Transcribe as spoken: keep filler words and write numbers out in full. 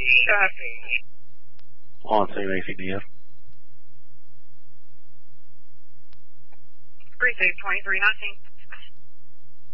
Go ahead. On same A C D F. Three six twenty three nineteen.